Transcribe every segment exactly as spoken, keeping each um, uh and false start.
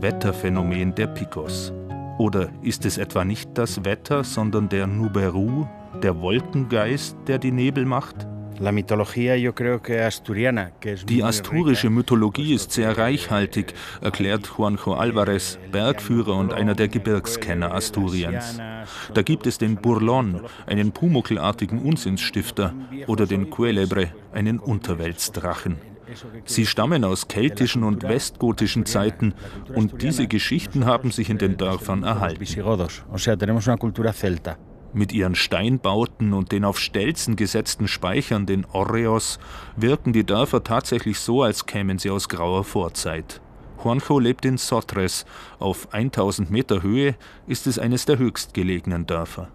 Wetterphänomen der Picos. Oder ist es etwa nicht das Wetter, sondern der Nuberu, der Wolkengeist, der die Nebel macht? Die asturische Mythologie ist sehr reichhaltig, erklärt Juanjo Alvarez, Bergführer und einer der Gebirgskenner Asturiens. Da gibt es den Burlón, einen pumucklartigen Unsinnsstifter, oder den Cuélebre, einen Unterweltsdrachen. Sie stammen aus keltischen und westgotischen Zeiten und diese Geschichten haben sich in den Dörfern erhalten. Mit ihren Steinbauten und den auf Stelzen gesetzten Speichern, den Hórreos, wirken die Dörfer tatsächlich so, als kämen sie aus grauer Vorzeit. Juanjo lebt in Sotres. Auf tausend Meter Höhe ist es eines der höchstgelegenen Dörfer.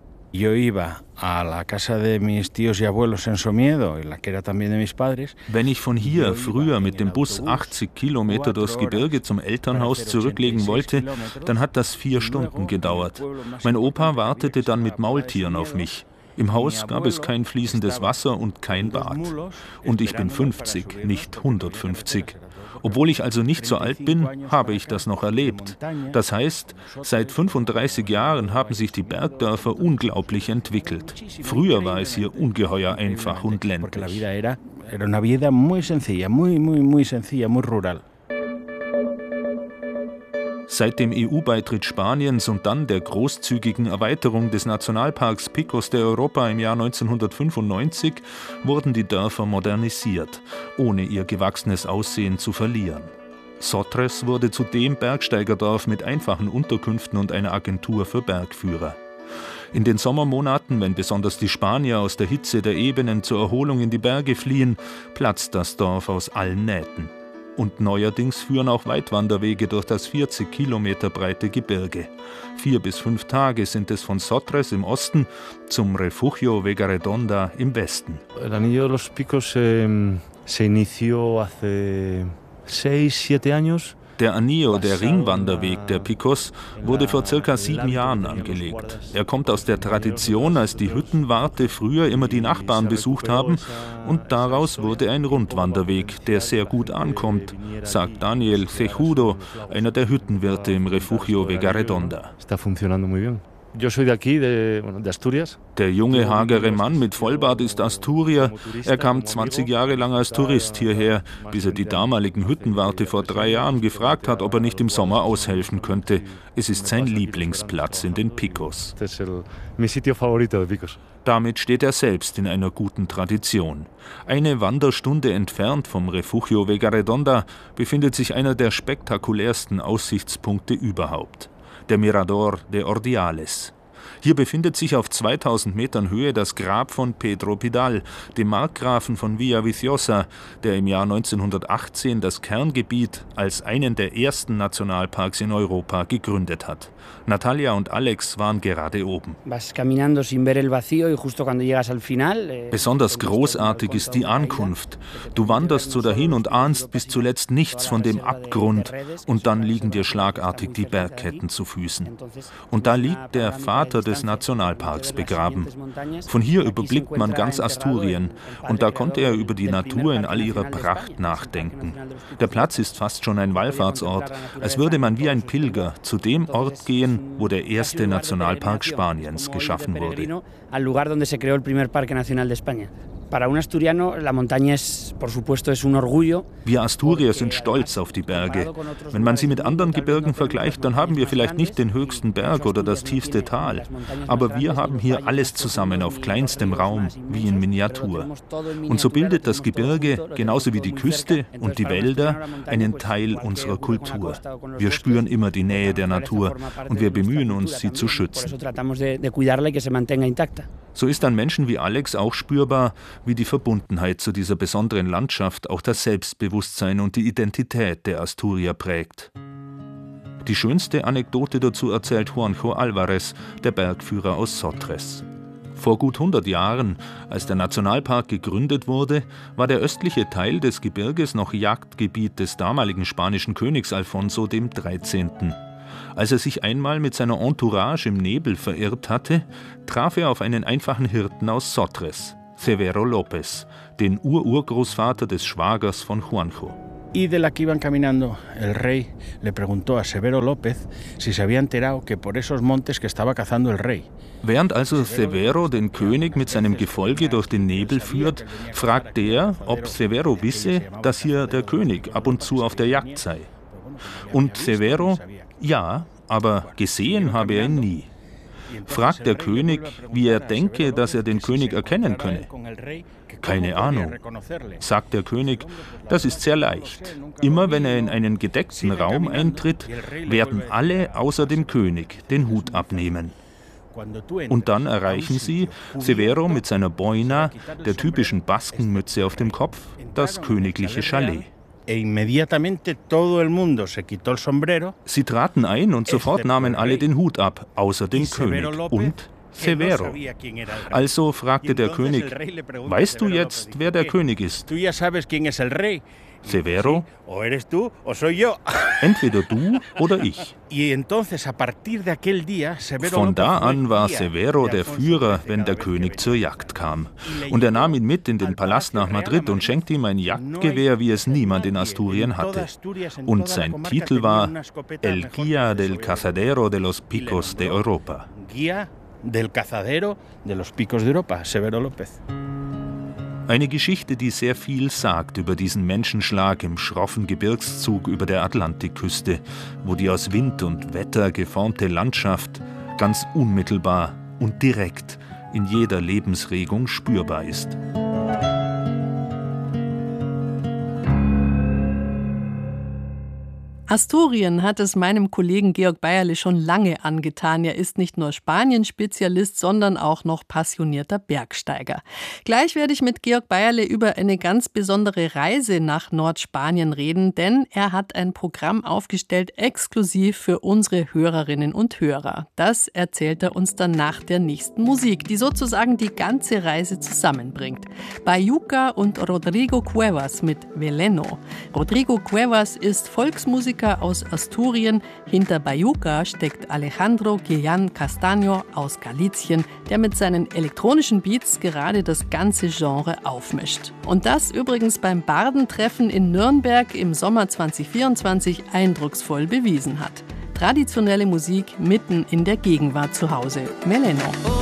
Wenn ich von hier früher mit dem Bus achtzig Kilometer durchs Gebirge zum Elternhaus zurücklegen wollte, dann hat das vier Stunden gedauert. Mein Opa wartete dann mit Maultieren auf mich. Im Haus gab es kein fließendes Wasser und kein Bad. Und ich bin fünfzig, nicht hundertfünfzig. Obwohl ich also nicht so alt bin, habe ich das noch erlebt. Das heißt, seit fünfunddreißig Jahren haben sich die Bergdörfer unglaublich entwickelt. Früher war es hier ungeheuer einfach und ländlich. Seit dem E U-Beitritt Spaniens und dann der großzügigen Erweiterung des Nationalparks Picos de Europa im Jahr neunzehnhundertfünfundneunzig wurden die Dörfer modernisiert, ohne ihr gewachsenes Aussehen zu verlieren. Sotres wurde zu dem Bergsteigerdorf mit einfachen Unterkünften und einer Agentur für Bergführer. In den Sommermonaten, wenn besonders die Spanier aus der Hitze der Ebenen zur Erholung in die Berge fliehen, platzt das Dorf aus allen Nähten. Und neuerdings führen auch Weitwanderwege durch das vierzig Kilometer breite Gebirge. Vier bis fünf Tage sind es von Sotres im Osten zum Refugio Vegaredonda im Westen. El Anillo de los Picos eh, se inició hace seis, siete años. Der Anillo, der Ringwanderweg der Picos, wurde vor circa sieben Jahren angelegt. Er kommt aus der Tradition, als die Hüttenwarte früher immer die Nachbarn besucht haben, und daraus wurde ein Rundwanderweg, der sehr gut ankommt, sagt Daniel Cejudo, einer der Hüttenwirte im Refugio Vegaredonda. Der junge, hagere Mann mit Vollbart ist Asturier. Er kam zwanzig Jahre lang als Tourist hierher, bis er die damaligen Hüttenwarte vor drei Jahren gefragt hat, ob er nicht im Sommer aushelfen könnte. Es ist sein Lieblingsplatz in den Picos. Damit steht er selbst in einer guten Tradition. Eine Wanderstunde entfernt vom Refugio Vegaredonda befindet sich einer der spektakulärsten Aussichtspunkte überhaupt. Der Mirador de Ordiales. Hier befindet sich auf zweitausend Metern Höhe das Grab von Pedro Pidal, dem Markgrafen von Villaviciosa, der im Jahr neunzehnhundertachtzehn das Kerngebiet als einen der ersten Nationalparks in Europa gegründet hat. Natalia und Alex waren gerade oben. Besonders großartig ist die Ankunft. Du wanderst so dahin und ahnst bis zuletzt nichts von dem Abgrund und dann liegen dir schlagartig die Bergketten zu Füßen. Und da liegt der Vater des Nationalparks begraben. Von hier überblickt man ganz Asturien und da konnte er über die Natur in all ihrer Pracht nachdenken. Der Platz ist fast schon ein Wallfahrtsort, als würde man wie ein Pilger zu dem Ort gehen, wo der erste Nationalpark Spaniens geschaffen wurde. Wir Asturier sind stolz auf die Berge. Wenn man sie mit anderen Gebirgen vergleicht, dann haben wir vielleicht nicht den höchsten Berg oder das tiefste Tal. Aber wir haben hier alles zusammen auf kleinstem Raum, wie in Miniatur. Und so bildet das Gebirge, genauso wie die Küste und die Wälder, einen Teil unserer Kultur. Wir spüren immer die Nähe der Natur und wir bemühen uns, sie zu schützen. So ist an Menschen wie Alex auch spürbar, wie die Verbundenheit zu dieser besonderen Landschaft auch das Selbstbewusstsein und die Identität der Asturier prägt. Die schönste Anekdote dazu erzählt Juanjo Alvarez, der Bergführer aus Sotres. Vor gut hundert Jahren, als der Nationalpark gegründet wurde, war der östliche Teil des Gebirges noch Jagdgebiet des damaligen spanischen Königs Alfonso dem dreizehnten Als er sich einmal mit seiner Entourage im Nebel verirrt hatte, traf er auf einen einfachen Hirten aus Sotres, Severo López, den Ururgroßvater des Schwagers von Juanjo. Y de la que iban caminando, el rey le preguntó a Severo López si se había enterado que por esos montes que estaba cazando el rey. Während also Severo den König mit seinem Gefolge durch den Nebel führt, fragt der, ob Severo wisse, dass hier der König ab und zu auf der Jagd sei. Und Severo, ja, aber gesehen habe er ihn nie. Fragt der König, wie er denke, dass er den König erkennen könne. Keine Ahnung, sagt der König, das ist sehr leicht. Immer wenn er in einen gedeckten Raum eintritt, werden alle außer dem König den Hut abnehmen. Und dann erreichen sie, Severo mit seiner Boina, der typischen Baskenmütze auf dem Kopf, das königliche Chalet. Sie traten ein und sofort nahmen alle den Hut ab, außer dem König und Severo. Also fragte der König, weißt du jetzt, wer der König ist? Severo, entweder du oder ich. Von da an war Severo der Führer, wenn der König zur Jagd kam. Und er nahm ihn mit in den Palast nach Madrid und schenkte ihm ein Jagdgewehr, wie es niemand in Asturien hatte. Und sein Titel war El Guía del Cazadero de los Picos de Europa. Del Cazadero de los Picos de Europa, Severo López. Eine Geschichte, die sehr viel sagt über diesen Menschenschlag im schroffen Gebirgszug über der Atlantikküste, wo die aus Wind und Wetter geformte Landschaft ganz unmittelbar und direkt in jeder Lebensregung spürbar ist. Asturien hat es meinem Kollegen Georg Beierle schon lange angetan. Er ist nicht nur Spanien-Spezialist, sondern auch noch passionierter Bergsteiger. Gleich werde ich mit Georg Beierle über eine ganz besondere Reise nach Nordspanien reden, denn er hat ein Programm aufgestellt, exklusiv für unsere Hörerinnen und Hörer. Das erzählt er uns dann nach der nächsten Musik, die sozusagen die ganze Reise zusammenbringt. Bayuca und Rodrigo Cuevas mit Veleno. Rodrigo Cuevas ist Volksmusiker aus Asturien. Hinter Bayuca steckt Alejandro Guillán Castaño aus Galizien, der mit seinen elektronischen Beats gerade das ganze Genre aufmischt. Und das übrigens beim Bardentreffen in Nürnberg im Sommer zwanzig vierundzwanzig eindrucksvoll bewiesen hat. Traditionelle Musik mitten in der Gegenwart zu Hause. Veleno.